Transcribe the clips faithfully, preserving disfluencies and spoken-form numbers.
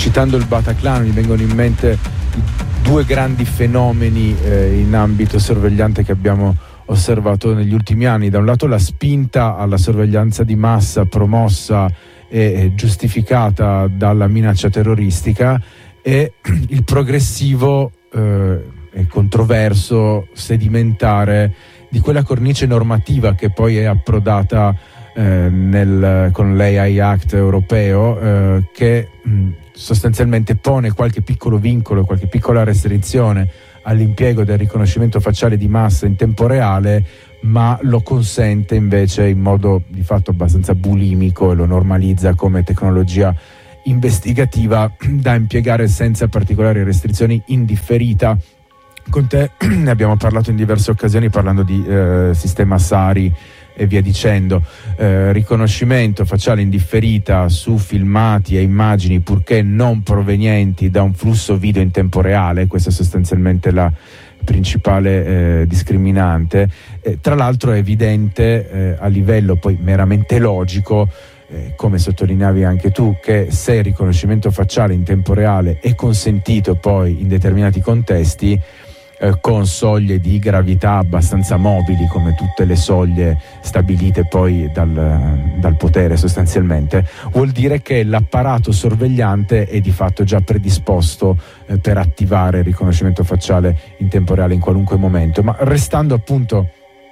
citando il Bataclan mi vengono in mente due grandi fenomeni eh, in ambito sorvegliante che abbiamo osservato negli ultimi anni. Da un lato la spinta alla sorveglianza di massa promossa e giustificata dalla minaccia terroristica, e il progressivo eh, e controverso sedimentare di quella cornice normativa che poi è approdata eh, nel, con l'A I Act europeo, eh, che mh, sostanzialmente pone qualche piccolo vincolo, qualche piccola restrizione all'impiego del riconoscimento facciale di massa in tempo reale, ma lo consente invece in modo di fatto abbastanza bulimico e lo normalizza come tecnologia investigativa da impiegare senza particolari restrizioni in differita. Con te ne abbiamo parlato in diverse occasioni parlando di eh, sistema SARI e via dicendo, eh, riconoscimento facciale in differita su filmati e immagini purché non provenienti da un flusso video in tempo reale. Questa è sostanzialmente la principale eh, discriminante. Eh, tra l'altro è evidente eh, a livello poi meramente logico, eh, come sottolineavi anche tu, che se il riconoscimento facciale in tempo reale è consentito poi in determinati contesti, Eh, con soglie di gravità abbastanza mobili, come tutte le soglie stabilite poi dal, dal potere sostanzialmente, vuol dire che l'apparato sorvegliante è di fatto già predisposto eh, per attivare il riconoscimento facciale in tempo reale in qualunque momento. Ma restando appunto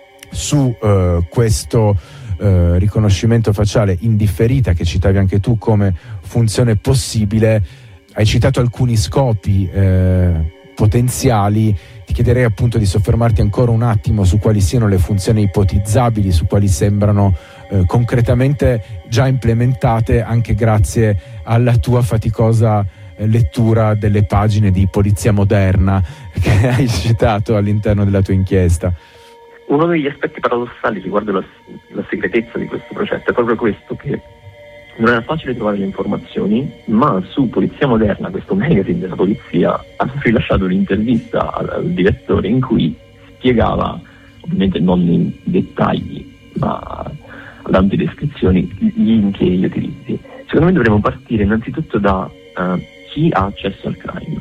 su eh, questo eh, riconoscimento facciale in differita che citavi anche tu come funzione possibile, hai citato alcuni scopi eh, potenziali. Ti chiederei appunto di soffermarti ancora un attimo su quali siano le funzioni ipotizzabili, su quali sembrano eh, concretamente già implementate anche grazie alla tua faticosa eh, lettura delle pagine di Polizia Moderna che hai citato all'interno della tua inchiesta. Uno degli aspetti paradossali riguardo la, la segretezza di questo progetto è proprio questo, che non era facile trovare le informazioni, ma su Polizia Moderna, questo magazine della polizia, ha rilasciato un'intervista al, al direttore in cui spiegava, ovviamente non in dettagli, ma ad ampie descrizioni, gli impieghi e utilizzi. Secondo me dovremmo partire innanzitutto da uh, chi ha accesso al crime.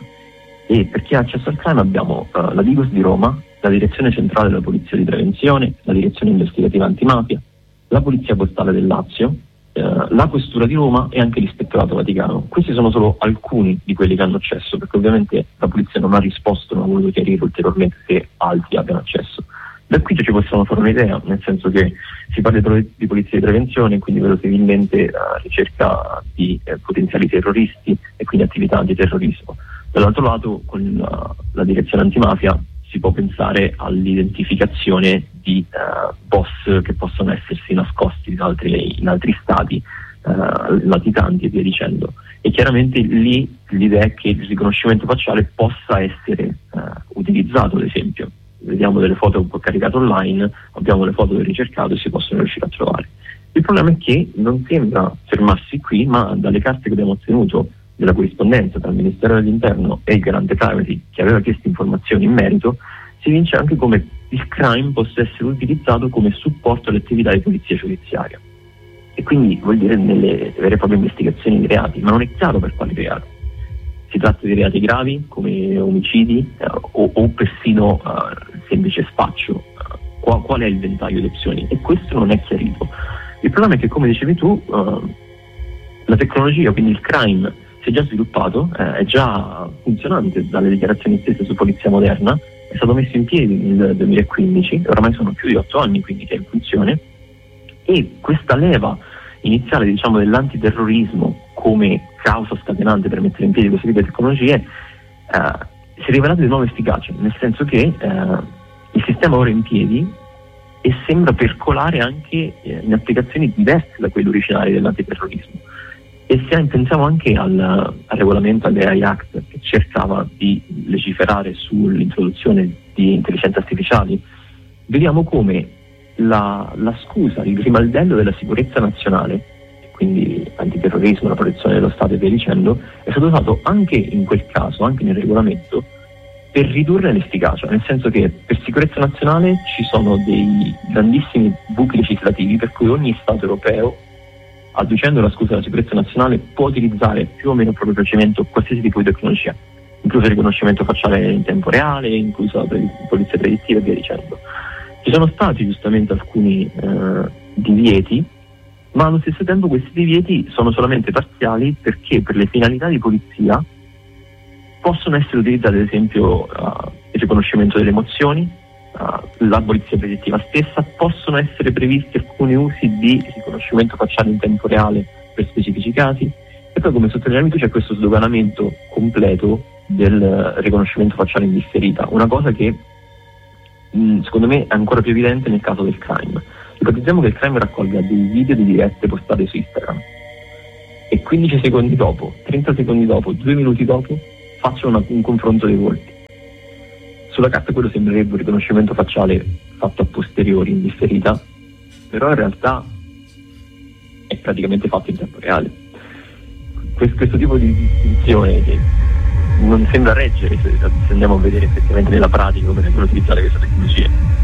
E per chi ha accesso al crime abbiamo uh, la Digos di Roma, la Direzione Centrale della Polizia di Prevenzione, la Direzione Investigativa Antimafia, la Polizia Postale del Lazio, la Questura di Roma e anche l'Ispettorato Vaticano. Questi sono solo alcuni di quelli che hanno accesso, perché ovviamente la polizia non ha risposto, non ha voluto chiarire ulteriormente se altri abbiano accesso. Da qui ci possiamo fare un'idea, nel senso che si parla di polizia di prevenzione, quindi verosimilmente la ricerca di eh, potenziali terroristi e quindi attività di terrorismo. Dall'altro lato, con la, la direzione antimafia si può pensare all'identificazione di uh, boss che possono essersi nascosti in altri, in altri stati uh, latitanti e via dicendo. E chiaramente lì l'idea è che il riconoscimento facciale possa essere uh, utilizzato, ad esempio. Vediamo delle foto caricate online, abbiamo le foto del ricercato e si possono riuscire a trovare. Il problema è che non sembra fermarsi qui, ma dalle carte che abbiamo ottenuto della corrispondenza tra il Ministero dell'Interno e il Garante Privacy, che aveva chiesto informazioni in merito, si evince anche come il crime possa essere utilizzato come supporto alle attività di polizia giudiziaria. E quindi vuol dire nelle vere e proprie investigazioni di reati, ma non è chiaro per quali reati. Si tratta di reati gravi come omicidi eh, o, o persino uh, semplice spaccio. Uh, qual, qual è il ventaglio di opzioni? E questo non è chiarito. Il problema è che, come dicevi tu, uh, la tecnologia, quindi il crime, si è già sviluppato, eh, è già funzionante dalle dichiarazioni stesse su Polizia Moderna, è stato messo in piedi nel duemilaquindici, oramai sono più di otto anni quindi che è in funzione, e questa leva iniziale, diciamo, dell'antiterrorismo come causa scatenante per mettere in piedi queste tipi di tecnologie eh, si è rivelato di nuovo efficace, nel senso che eh, il sistema ora è in piedi e sembra percolare anche eh, in applicazioni diverse da quelle originali dell'antiterrorismo. E se pensiamo anche al, al regolamento, all'A I Act, che cercava di legiferare sull'introduzione di intelligenze artificiali, vediamo come la, la scusa, il grimaldello della sicurezza nazionale, quindi antiterrorismo, la protezione dello Stato e via dicendo, è stato usato anche in quel caso, anche nel regolamento, per ridurre l'efficacia, nel senso che per sicurezza nazionale ci sono dei grandissimi buchi legislativi per cui ogni Stato europeo adducendo la scusa della sicurezza nazionale, può utilizzare più o meno il proprio procedimento qualsiasi tipo di tecnologia, incluso il riconoscimento facciale in tempo reale, incluso la pre- polizia predittiva e via dicendo. Ci sono stati giustamente alcuni eh, divieti, ma allo stesso tempo questi divieti sono solamente parziali, perché per le finalità di polizia possono essere utilizzati, ad esempio, uh, il riconoscimento delle emozioni, uh, la polizia predittiva stessa, possono essere previsti alcuni usi di riconoscimento facciale in tempo reale per specifici casi, e poi, come sottolineavi tu, c'è questo sdoganamento completo del riconoscimento facciale in differita, una cosa che mh, secondo me è ancora più evidente nel caso del crime. Ipotizziamo che il crime raccolga dei video di dirette postate su Instagram e quindici secondi dopo, trenta secondi dopo, due minuti dopo faccia una, un confronto dei volti. Sulla carta quello sembrerebbe un riconoscimento facciale fatto a posteriori, in differita, però in realtà è praticamente fatto in tempo reale. Questo, questo tipo di distinzione che non sembra reggere se, se andiamo a vedere effettivamente nella pratica come vengono utilizzate queste tecnologie.